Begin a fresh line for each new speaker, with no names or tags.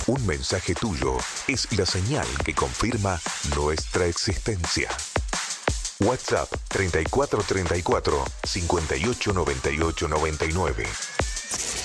Un mensaje tuyo es la señal que confirma nuestra existencia. WhatsApp 3434 589899.